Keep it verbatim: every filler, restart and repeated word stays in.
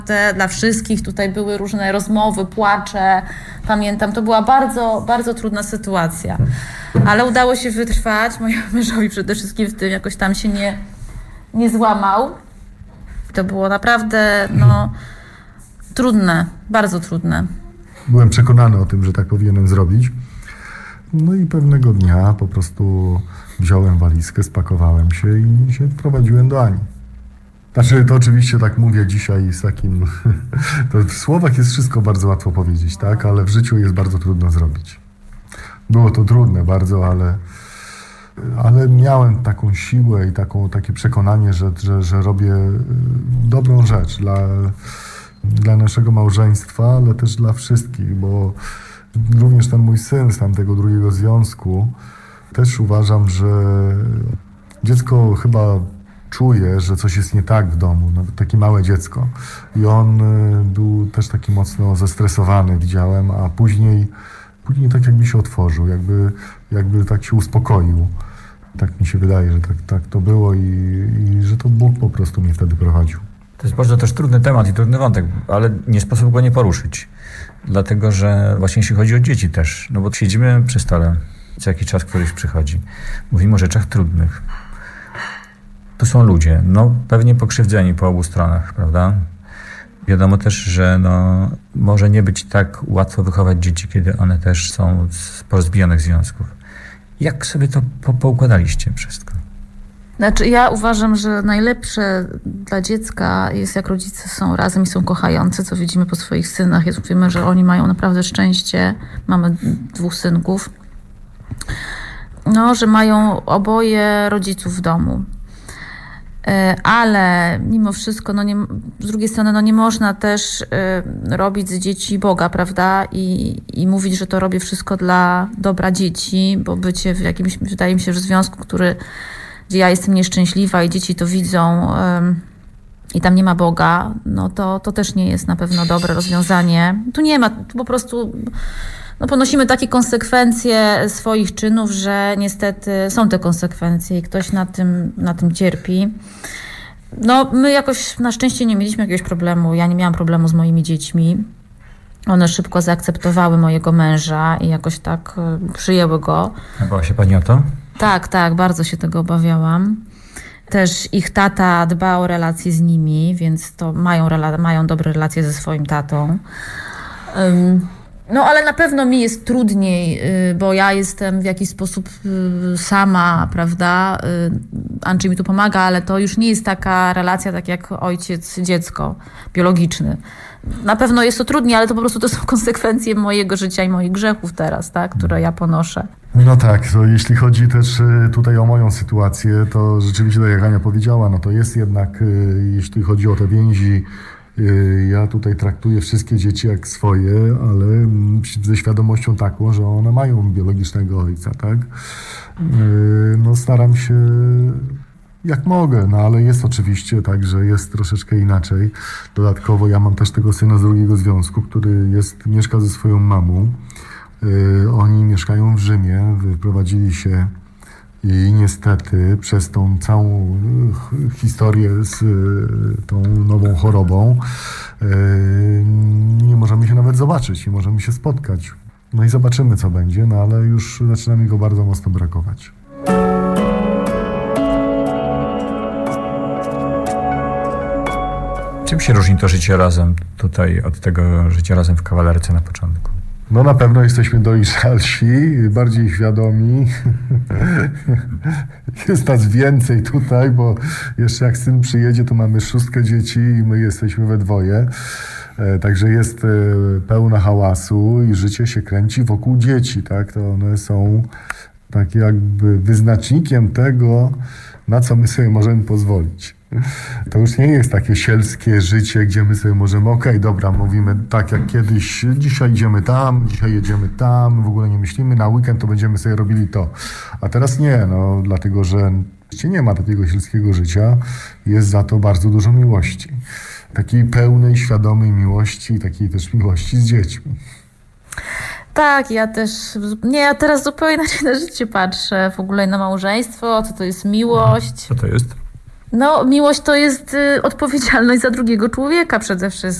Te, dla wszystkich tutaj były różne rozmowy, płacze. Pamiętam, to była bardzo, bardzo trudna sytuacja. Ale udało się wytrwać. Mojemu mężowi przede wszystkim w tym jakoś tam się nie, nie złamał. To było naprawdę no, trudne, bardzo trudne. Byłem przekonany o tym, że tak powinienem zrobić. No i pewnego dnia po prostu wziąłem walizkę, spakowałem się i się wprowadziłem do Ani. Znaczy, to oczywiście tak mówię dzisiaj z takim... To w słowach jest wszystko bardzo łatwo powiedzieć, tak? Ale w życiu jest bardzo trudno zrobić. Było to trudne bardzo, ale... Ale miałem taką siłę i taką, takie przekonanie, że, że, że robię dobrą rzecz dla, dla naszego małżeństwa, ale też dla wszystkich, bo również ten mój syn z tamtego drugiego związku, też uważam, że dziecko chyba czuje, że coś jest nie tak w domu, nawet takie małe dziecko. I on był też taki mocno zestresowany, widziałem, a później, później tak jakby się otworzył, jakby, jakby tak się uspokoił. Tak mi się wydaje, że tak, tak to było i, i że to Bóg po prostu mnie wtedy prowadził. To jest bardzo też trudny temat i trudny wątek, ale nie sposób go nie poruszyć. Dlatego, że właśnie jeśli chodzi o dzieci też, no bo siedzimy przy stole, co jakiś czas któryś przychodzi, mówimy o rzeczach trudnych. Tu są ludzie, no pewnie pokrzywdzeni po obu stronach, prawda? Wiadomo też, że no, może nie być tak łatwo wychować dzieci, kiedy one też są z porozbijanych związków. Jak sobie to po, poukładaliście wszystko? Znaczy ja uważam, że najlepsze dla dziecka jest, jak rodzice są razem i są kochający, co widzimy po swoich synach. Jest, mówimy, że oni mają naprawdę szczęście. Mamy dwóch synków. No, że mają oboje rodziców w domu. Ale mimo wszystko, no nie, z drugiej strony, no nie można też y, robić z dzieci Boga, prawda? I, I mówić, że to robię wszystko dla dobra dzieci, bo bycie w jakimś, wydaje mi się, że w związku, który, gdzie ja jestem nieszczęśliwa i dzieci to widzą y, i tam nie ma Boga, no to, to też nie jest na pewno dobre rozwiązanie. Tu nie ma, tu po prostu... No, ponosimy takie konsekwencje swoich czynów, że niestety są te konsekwencje i ktoś na tym, na tym cierpi. No, my jakoś na szczęście nie mieliśmy jakiegoś problemu. Ja nie miałam problemu z moimi dziećmi. One szybko zaakceptowały mojego męża i jakoś tak przyjęły go. Bała się pani o to? Tak, tak, bardzo się tego obawiałam. Też ich tata dba o relacje z nimi, więc to mają, mają dobre relacje ze swoim tatą. Um, No ale na pewno mi jest trudniej, bo ja jestem w jakiś sposób sama, prawda? Andrzej mi tu pomaga, ale to już nie jest taka relacja tak jak ojciec-dziecko biologiczny. Na pewno jest to trudniej, ale to po prostu to są konsekwencje mojego życia i moich grzechów teraz, tak? Które ja ponoszę. No tak, to jeśli chodzi też tutaj o moją sytuację, to rzeczywiście, tak jak Ania powiedziała, no to jest jednak, jeśli chodzi o te więzi, ja tutaj traktuję wszystkie dzieci jak swoje, ale ze świadomością taką, że one mają biologicznego ojca, tak? No staram się jak mogę, no ale jest oczywiście tak, że jest troszeczkę inaczej. Dodatkowo ja mam też tego syna z drugiego związku, który jest, mieszka ze swoją mamą. Oni mieszkają w Rzymie, wyprowadzili się i niestety przez tą całą historię z tą nową chorobą nie możemy się nawet zobaczyć, nie możemy się spotkać. No i zobaczymy, co będzie, no ale już zaczyna mi go bardzo mocno brakować. Czym się różni to życie razem tutaj od tego życia razem w kawalerce na początku? No na pewno jesteśmy dojrzalsi, bardziej świadomi. Jest nas więcej tutaj, bo jeszcze jak syn przyjedzie, to mamy szóstkę dzieci i my jesteśmy we dwoje. Także jest pełna hałasu i życie się kręci wokół dzieci, tak? To one są tak jakby wyznacznikiem tego, na co my sobie możemy pozwolić. To już nie jest takie sielskie życie, gdzie my sobie możemy, okej, okay, dobra, mówimy tak jak kiedyś, dzisiaj idziemy tam, dzisiaj jedziemy tam, w ogóle nie myślimy, na weekend to będziemy sobie robili to. A teraz nie, no dlatego, że nie ma takiego sielskiego życia, jest za to bardzo dużo miłości. Takiej pełnej, świadomej miłości, takiej też miłości z dziećmi. Tak, ja też, nie, ja teraz zupełnie inaczej na życie patrzę, w ogóle na małżeństwo, co to jest miłość. Co to jest? No, miłość to jest y, odpowiedzialność za drugiego człowieka przede wszystkim.